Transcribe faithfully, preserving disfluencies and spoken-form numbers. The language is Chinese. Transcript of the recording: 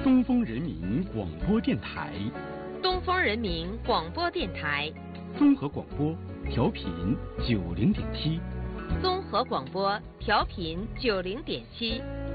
东风人民广播电台， 东风人民广播电台， 综合广播调频九零点七， 综合广播调频九零点七。